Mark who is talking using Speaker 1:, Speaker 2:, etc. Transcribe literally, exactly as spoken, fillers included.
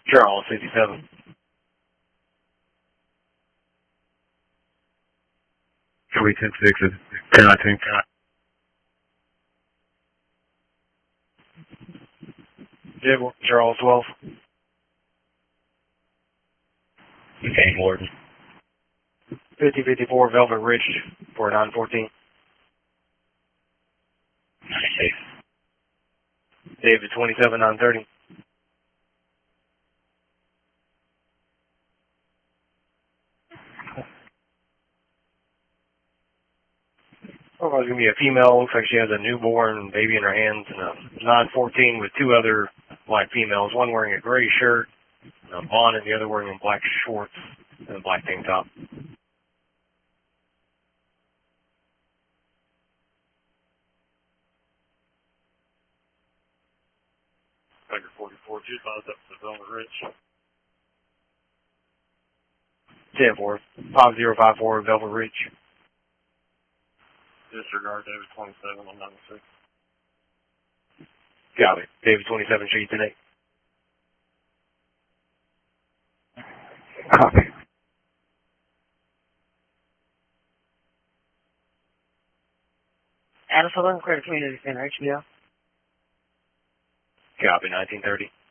Speaker 1: Charles, sixty-seven.
Speaker 2: three ten six is ten nineteen.
Speaker 1: Jibble, Charles, twelve.
Speaker 2: Okay, Gordon.
Speaker 1: fifty fifty-four Velvet Ridge for nine fourteen.
Speaker 2: ninety-six.
Speaker 1: David, twenty-seven nine thirty. Oh, it's going to be a female. Looks like she has a newborn baby in her hands, and a nine fourteen with two other black females. One wearing a gray shirt, a blonde, and the other wearing black shorts and a black tank top. Tiger forty-four, two miles up to Velvet Ridge. ten four, five zero five four Velvet Ridge. Disregard David twenty-seven on ninety-six. Got it. David twenty-seven, show you today.
Speaker 2: Copy.
Speaker 3: Alpha Credit Community Center, H B O.
Speaker 1: Copy, nineteen thirty.